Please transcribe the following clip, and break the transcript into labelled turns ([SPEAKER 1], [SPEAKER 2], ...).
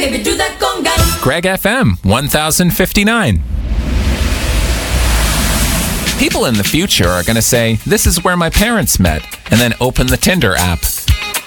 [SPEAKER 1] Baby, do that conga.
[SPEAKER 2] Greg FM 1059. People in the future are going to say, this is where my parents met, and then open the Tinder app.